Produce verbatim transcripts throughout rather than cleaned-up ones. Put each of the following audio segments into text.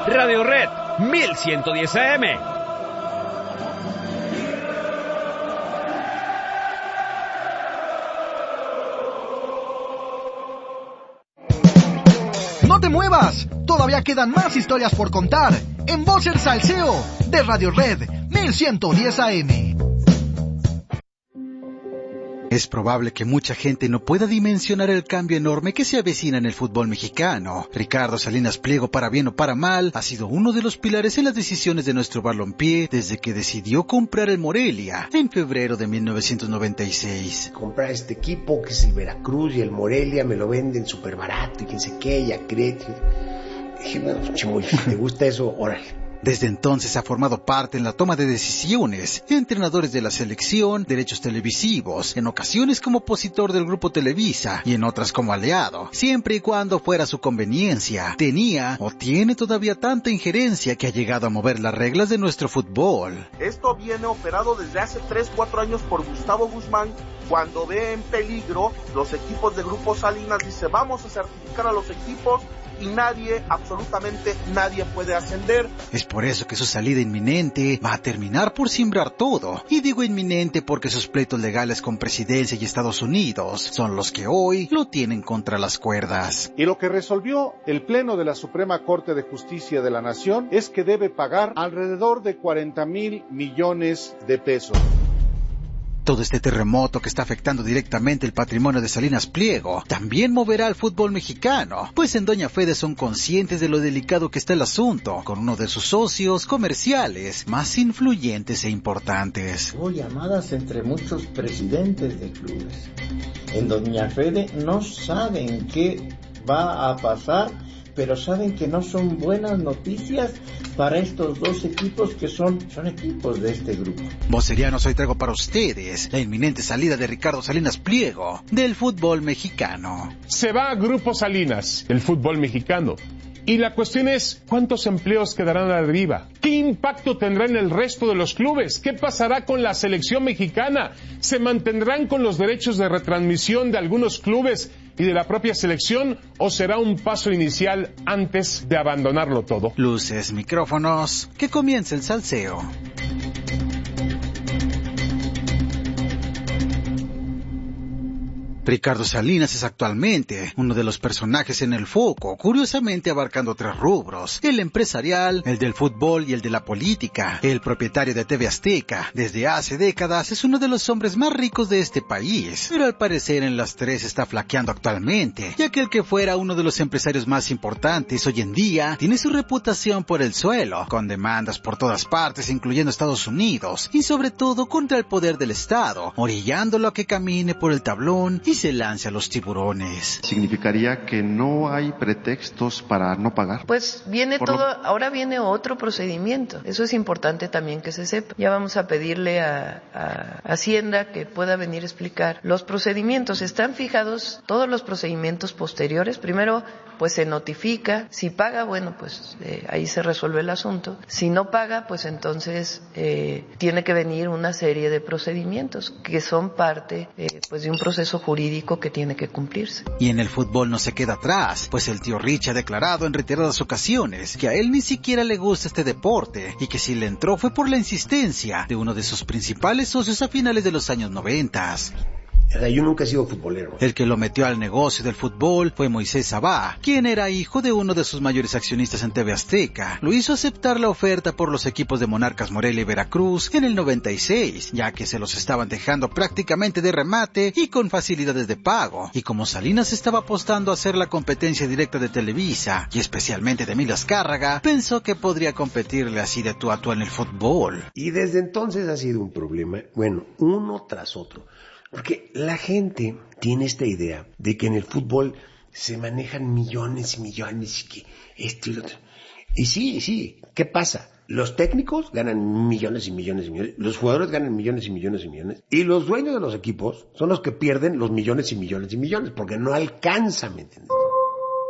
Radio Red mil ciento diez A M. ¡No te muevas! Todavía quedan más historias por contar en Voz el Salseo de Radio Red mil ciento diez A M. Es probable que mucha gente no pueda dimensionar el cambio enorme que se avecina en el fútbol mexicano. Ricardo Salinas Pliego, para bien o para mal, ha sido uno de los pilares en las decisiones de nuestro balompié desde que decidió comprar el Morelia en febrero de mil novecientos noventa y seis. Comprar este equipo que es el Veracruz y el Morelia, me lo venden súper barato y quién sé qué, y a crédito. Dije, bueno, muy, ¿te gusta eso? Órale. Desde entonces ha formado parte en la toma de decisiones, entrenadores de la selección, derechos televisivos, en ocasiones como opositor del Grupo Televisa y en otras como aliado, siempre y cuando fuera su conveniencia. Tenía o tiene todavía tanta injerencia que ha llegado a mover las reglas de nuestro fútbol. Esto viene operado desde hace tres, cuatro años por Gustavo Guzmán. Cuando ve en peligro los equipos de Grupo Salinas, dice vamos a certificar a los equipos y nadie, absolutamente nadie puede ascender. Es por eso que su salida inminente va a terminar por simbrar todo. Y digo inminente porque sus pleitos legales con Presidencia y Estados Unidos son los que hoy lo tienen contra las cuerdas. Y lo que resolvió el Pleno de la Suprema Corte de Justicia de la Nación es que debe pagar alrededor de cuarenta mil millones de pesos. Todo este terremoto que está afectando directamente el patrimonio de Salinas Pliego también moverá al fútbol mexicano, pues en Doña Fede son conscientes de lo delicado que está el asunto, con uno de sus socios comerciales más influyentes e importantes. Hubo llamadas entre muchos presidentes de clubes. En Doña Fede no saben qué va a pasar, pero saben que no son buenas noticias para estos dos equipos que son, son equipos de este grupo. Vocerianos, hoy traigo para ustedes la inminente salida de Ricardo Salinas Pliego del fútbol mexicano. Se va a Grupo Salinas, el fútbol mexicano. Y la cuestión es, ¿cuántos empleos quedarán a la deriva? ¿Qué impacto tendrá en el resto de los clubes? ¿Qué pasará con la selección mexicana? ¿Se mantendrán con los derechos de retransmisión de algunos clubes y de la propia selección? ¿O será un paso inicial antes de abandonarlo todo? Luces, micrófonos, que comience el salseo. Ricardo Salinas es actualmente uno de los personajes en el foco, curiosamente abarcando tres rubros: el empresarial, el del fútbol y el de la política. El propietario de T V Azteca, desde hace décadas, es uno de los hombres más ricos de este país, pero al parecer en las tres está flaqueando actualmente, ya que el que fuera uno de los empresarios más importantes hoy en día tiene su reputación por el suelo, con demandas por todas partes, incluyendo Estados Unidos, y sobre todo contra el poder del Estado, orillándolo a que camine por el tablón y se lance a los tiburones. ¿Significaría que no hay pretextos para no pagar? Pues viene Por todo, lo... ahora viene otro procedimiento. Eso es importante también que se sepa. Ya vamos a pedirle a, a Hacienda que pueda venir a explicar los procedimientos. Están fijados todos los procedimientos posteriores. Primero, pues se notifica. Si paga, bueno, pues eh, ahí se resuelve el asunto. Si no paga, pues entonces eh, tiene que venir una serie de procedimientos que son parte eh, pues de un proceso jurídico que tiene que cumplirse. Y en el fútbol no se queda atrás, pues el tío Rich ha declarado en reiteradas ocasiones que a él ni siquiera le gusta este deporte y que si le entró fue por la insistencia de uno de sus principales socios a finales de los años noventas. Yo nunca he sido futbolero. El que lo metió al negocio del fútbol fue Moisés Sabá, quien era hijo de uno de sus mayores accionistas en T V Azteca. Lo hizo aceptar la oferta por los equipos de Monarcas Morelia y Veracruz en el noventa y seis, ya que se los estaban dejando prácticamente de remate y con facilidades de pago. Y como Salinas estaba apostando a ser la competencia directa de Televisa, y especialmente de Emilio Azcárraga, pensó que podría competirle así de tú a tú en el fútbol. Y desde entonces ha sido un problema, bueno, uno tras otro. Porque la gente tiene esta idea de que en el fútbol se manejan millones y millones y que esto y lo otro. Y sí, sí, ¿qué pasa? Los técnicos ganan millones y millones y millones, los jugadores ganan millones y millones y millones, y los dueños de los equipos son los que pierden los millones y millones y millones, porque no alcanzan, ¿me entiendes?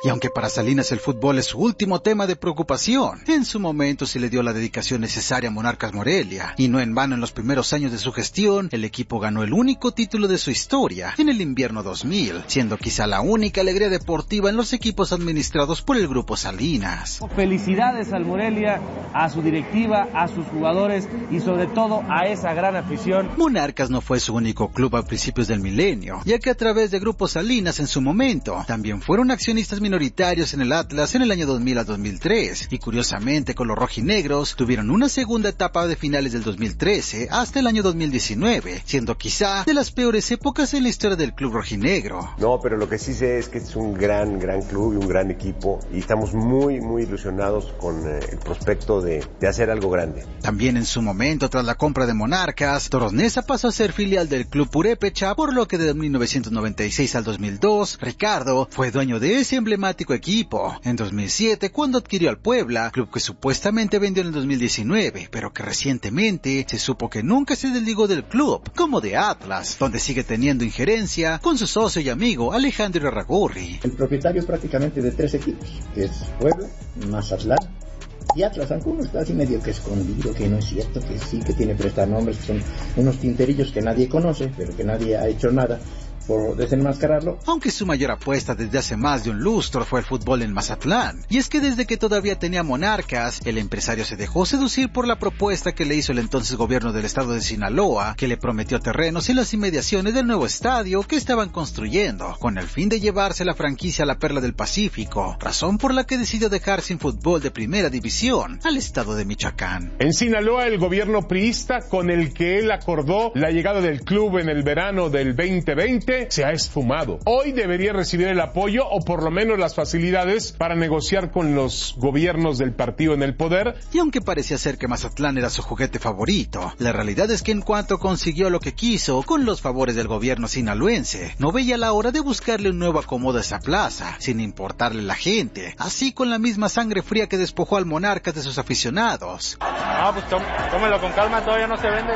Y aunque para Salinas el fútbol es su último tema de preocupación, en su momento se le dio la dedicación necesaria a Monarcas Morelia, y no en vano en los primeros años de su gestión, el equipo ganó el único título de su historia en el invierno dos mil, siendo quizá la única alegría deportiva en los equipos administrados por el Grupo Salinas. Felicidades al Morelia, a su directiva, a sus jugadores y sobre todo a esa gran afición. Monarcas no fue su único club a principios del milenio, ya que a través de Grupo Salinas en su momento, también fueron accionistas minoritarios en el Atlas en el año dos mil a dos mil tres, y curiosamente con los rojinegros tuvieron una segunda etapa de finales del dos mil trece hasta el año dos mil diecinueve, siendo quizá de las peores épocas en la historia del club rojinegro. No, pero lo que sí sé es que es un gran, gran club y un gran equipo, y estamos muy, muy ilusionados con eh, el prospecto de, de hacer algo grande. También en su momento, tras la compra de Monarcas, Toros Neza pasó a ser filial del club Purépecha, por lo que de mil novecientos noventa y seis al dos mil dos, Ricardo fue dueño de ese emblemático equipo. En dos mil siete, cuando adquirió al Puebla, club que supuestamente vendió en el dos mil diecinueve, pero que recientemente se supo que nunca se desligó del club, como de Atlas, donde sigue teniendo injerencia con su socio y amigo Alejandro Irarrágorri. El propietario prácticamente de tres equipos, que es Puebla, Mazatlán y Atlas. Aunque uno está así medio que escondido, que no es cierto, que sí, que tiene prestanombres, que son unos tinterillos que nadie conoce, pero que nadie ha hecho nada por desenmascararlo. Aunque su mayor apuesta desde hace más de un lustro fue el fútbol en Mazatlán. Y es que desde que todavía tenía Monarcas, el empresario se dejó seducir por la propuesta que le hizo el entonces gobierno del estado de Sinaloa, que le prometió terrenos en las inmediaciones del nuevo estadio que estaban construyendo, con el fin de llevarse la franquicia a la Perla del Pacífico, razón por la que decidió dejar sin fútbol de primera división al estado de Michoacán. En Sinaloa, el gobierno priista con el que él acordó la llegada del club en el verano del veinte veinte se ha esfumado. Hoy debería recibir el apoyo o por lo menos las facilidades para negociar con los gobiernos del partido en el poder. Y aunque parecía ser que Mazatlán era su juguete favorito, la realidad es que en cuanto consiguió lo que quiso con los favores del gobierno sinaloense, no veía la hora de buscarle un nuevo acomodo a esa plaza, sin importarle la gente, así con la misma sangre fría que despojó al Monarcas de sus aficionados. Ah, pues tómelo con calma, todavía no se vende.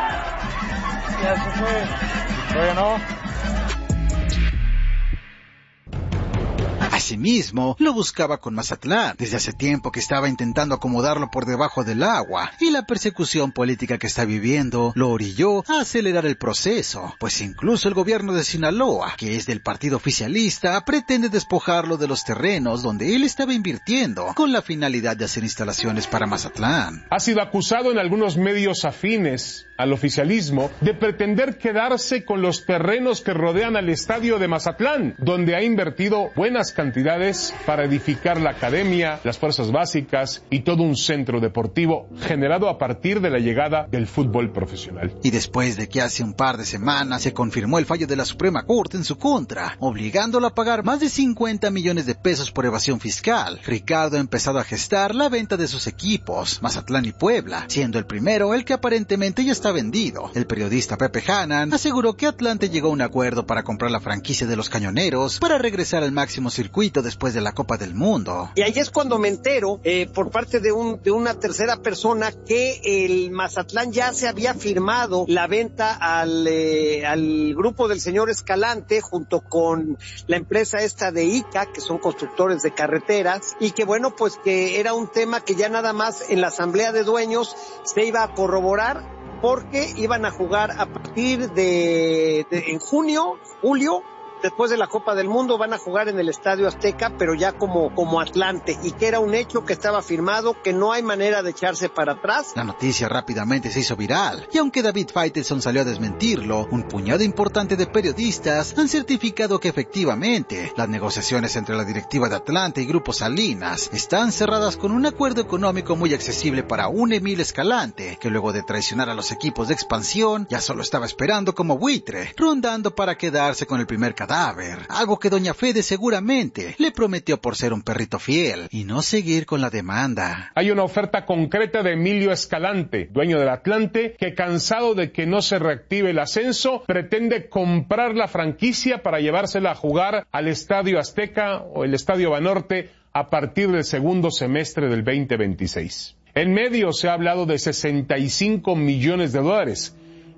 Ya se fue, todavía no. Asimismo, lo buscaba con Mazatlán, desde hace tiempo que estaba intentando acomodarlo por debajo del agua, y la persecución política que está viviendo lo orilló a acelerar el proceso, pues incluso el gobierno de Sinaloa, que es del partido oficialista, pretende despojarlo de los terrenos donde él estaba invirtiendo, con la finalidad de hacer instalaciones para Mazatlán. Ha sido acusado en algunos medios afines al oficialismo de pretender quedarse con los terrenos que rodean al estadio de Mazatlán, donde ha invertido buenas cantidades para edificar la academia, las fuerzas básicas y todo un centro deportivo generado a partir de la llegada del fútbol profesional. Y después de que hace un par de semanas se confirmó el fallo de la Suprema Corte en su contra, obligándolo a pagar más de cincuenta millones de pesos por evasión fiscal, Ricardo ha empezado a gestar la venta de sus equipos, Mazatlán y Puebla, siendo el primero el que aparentemente ya está vendido. El periodista Pepe Hanan aseguró que Atlante llegó a un acuerdo para comprar la franquicia de los Cañoneros para regresar al máximo circuito después de la Copa del Mundo. Y ahí es cuando me entero eh, por parte de un de una tercera persona que el Mazatlán ya se había firmado la venta al eh, al grupo del señor Escalante junto con la empresa esta de I C A, que son constructores de carreteras, y que bueno, pues que era un tema que ya nada más en la asamblea de dueños se iba a corroborar, porque iban a jugar a partir de, de en junio, julio, después de la Copa del Mundo, van a jugar en el Estadio Azteca, pero ya como, como Atlante, y que era un hecho que estaba firmado, que no hay manera de echarse para atrás. La noticia rápidamente se hizo viral, y aunque David Faitelson salió a desmentirlo, un puñado importante de periodistas han certificado que efectivamente las negociaciones entre la directiva de Atlante y Grupo Salinas están cerradas con un acuerdo económico muy accesible para un Emil Escalante, que luego de traicionar a los equipos de expansión, ya solo estaba esperando como buitre, rondando para quedarse con el primer cadáver, algo que doña Fede seguramente le prometió por ser un perrito fiel y no seguir con la demanda. Hay una oferta concreta de Emilio Escalante, dueño del Atlante, que cansado de que no se reactive el ascenso, pretende comprar la franquicia para llevársela a jugar al Estadio Azteca o el Estadio Banorte a partir del segundo semestre del veinte veintiséis. En medio se ha hablado de sesenta y cinco millones de dólares,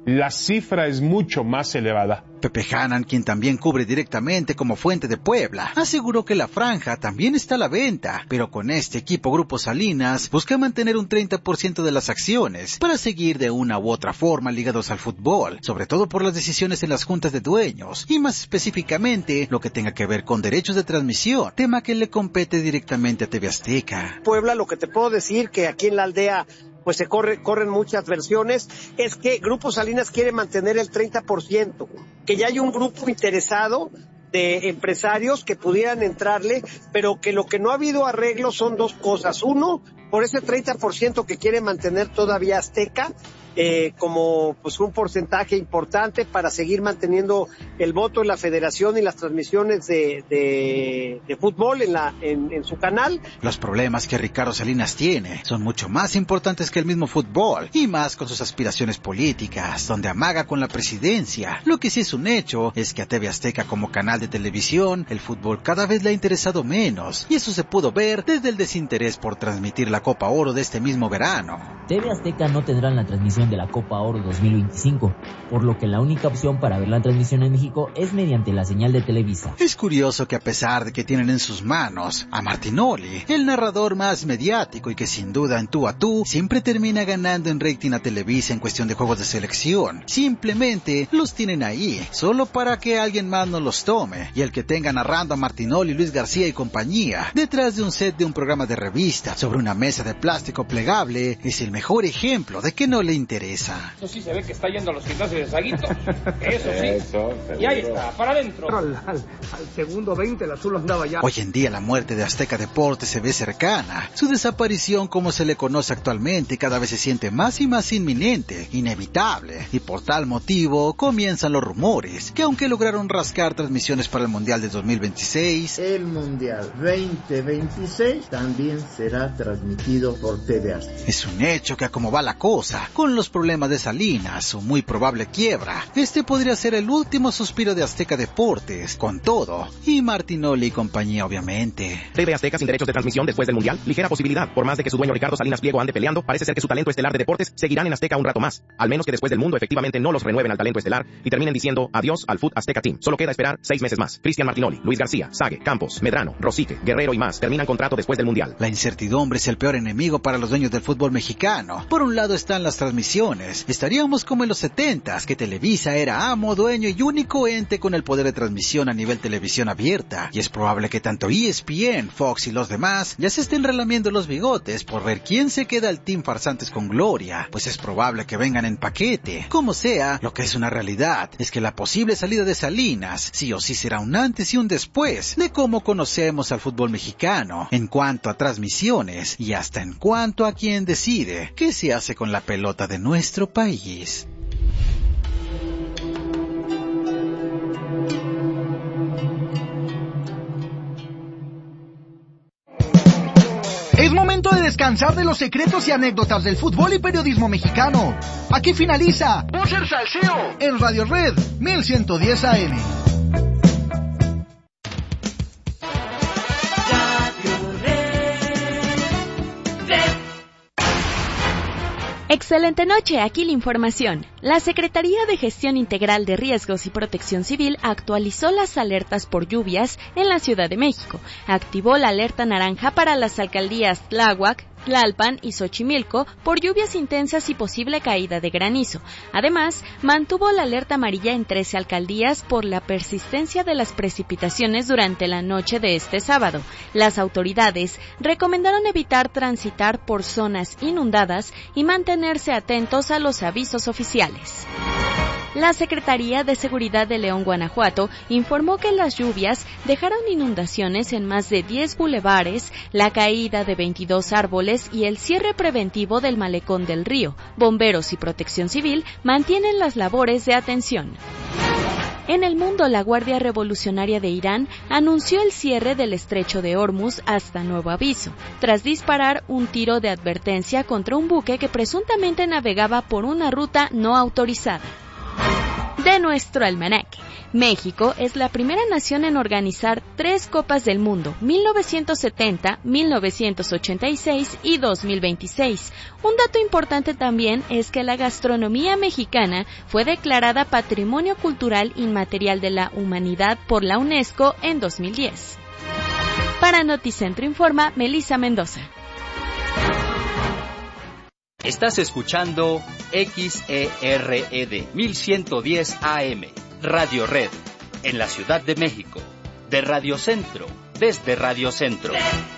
la cifra es mucho más elevada. Pepe Hanan, quien también cubre directamente como fuente de Puebla, aseguró que la franja también está a la venta, pero con este equipo Grupo Salinas busca mantener un treinta por ciento de las acciones para seguir de una u otra forma ligados al fútbol, sobre todo por las decisiones en las juntas de dueños y más específicamente lo que tenga que ver con derechos de transmisión, tema que le compete directamente a T V Azteca. Puebla, lo que te puedo decir que aquí en la aldea pues se corre, corren muchas versiones, es que Grupo Salinas quiere mantener el treinta por ciento, que ya hay un grupo interesado de empresarios que pudieran entrarle, pero que lo que no ha habido arreglo son dos cosas. Uno, por ese treinta por ciento que quiere mantener todavía Azteca, eh, como pues un porcentaje importante para seguir manteniendo el voto en la federación y las transmisiones de, de, de fútbol en, la, en, en su canal. Los problemas que Ricardo Salinas tiene son mucho más importantes que el mismo fútbol, y más con sus aspiraciones políticas, donde amaga con la presidencia. Lo que sí es un hecho es que a T V Azteca como canal de televisión, el fútbol cada vez le ha interesado menos, y eso se pudo ver desde el desinterés por transmitir la Copa Oro de este mismo verano. T V Azteca no tendrá la transmisión de la Copa Oro dos mil veinticinco, por lo que la única opción para ver la transmisión en México es mediante la señal de Televisa. Es curioso que a pesar de que tienen en sus manos a Martinoli, el narrador más mediático y que sin duda en tú a tú siempre termina ganando en rating a Televisa en cuestión de juegos de selección, simplemente los tienen ahí solo para que alguien más no los tome, y el que tenga narrando a Martinoli, Luis García y compañía detrás de un set de un programa de revista sobre una mesa de plástico plegable es el mejor ejemplo de que no le interesa. Eso sí se ve que está yendo a los gimnasios de Saguito. Eso sí. Eso, y ahí está, para adentro. Al, al, al segundo veinte el azul andaba ya. Hoy en día la muerte de Azteca Deportes se ve cercana. Su desaparición, como se le conoce actualmente, cada vez se siente más y más inminente, inevitable. Y por tal motivo comienzan los rumores que aunque lograron rascar transmisiones para el Mundial de dos mil veintiséis, el Mundial veinte veintiséis también será transmitido por T V Azteca. Es un hecho que a como va la cosa, con los problemas de Salinas, su muy probable quiebra, este podría ser el último suspiro de Azteca Deportes, con todo, y Martinoli y compañía obviamente. T V Azteca sin derechos de transmisión después del Mundial, ligera posibilidad, por más de que su dueño Ricardo Salinas Pliego ande peleando, parece ser que su talento estelar de deportes seguirán en Azteca un rato más, al menos que después del mundo efectivamente no los renueven al talento estelar y terminen diciendo adiós al Foot Azteca Team. Solo queda esperar seis meses más. Cristian Martinoli, Luis García, Sague, Campos, Medrano, Rosique, Guerrero y más terminan contrato después del Mundial. La incertidumbre es el peor enemigo para los dueños del fútbol mexicano. Por un lado están las transmisiones. Estaríamos como en los setentas, que Televisa era amo, dueño y único ente con el poder de transmisión a nivel televisión abierta. Y es probable que tanto E S P N, Fox y los demás ya se estén relamiendo los bigotes por ver quién se queda al Team Farsantes con Gloria, pues es probable que vengan en paquete. Como sea, lo que es una realidad es que la posible salida de Salinas sí o sí será un antes y un después de cómo conocemos al fútbol mexicano en cuanto a transmisiones y hasta en cuanto a quién decide qué se hace con la pelota de nuestro país. Es momento de descansar de los secretos y anécdotas del fútbol y periodismo mexicano. Aquí finaliza Vocer Salseo en Radio Red mil ciento diez A M. Excelente noche, aquí la información. La Secretaría de Gestión Integral de Riesgos y Protección Civil actualizó las alertas por lluvias en la Ciudad de México. Activó la alerta naranja para las alcaldías Tláhuac, Tlalpan y Xochimilco por lluvias intensas y posible caída de granizo. Además, mantuvo la alerta amarilla en trece alcaldías por la persistencia de las precipitaciones durante la noche de este sábado. Las autoridades recomendaron evitar transitar por zonas inundadas y mantenerse atentos a los avisos oficiales. La Secretaría de Seguridad de León, Guanajuato, informó que las lluvias dejaron inundaciones en más de diez bulevares, la caída de veintidós árboles y el cierre preventivo del malecón del río. Bomberos y Protección Civil mantienen las labores de atención. En el mundo, la Guardia Revolucionaria de Irán anunció el cierre del estrecho de Hormuz hasta nuevo aviso, tras disparar un tiro de advertencia contra un buque que presuntamente navegaba por una ruta no autorizada. De nuestro almanaque, México es la primera nación en organizar tres Copas del Mundo, mil novecientos setenta, mil novecientos ochenta y seis y dos mil veintiséis. Un dato importante también es que la gastronomía mexicana fue declarada Patrimonio Cultural Inmaterial de la Humanidad por la UNESCO en dos mil diez. Para Noticentro Informa, Melissa Mendoza. Estás escuchando X E R E D mil ciento diez A M, Radio Red, en la Ciudad de México, de Radio Centro, desde Radio Centro.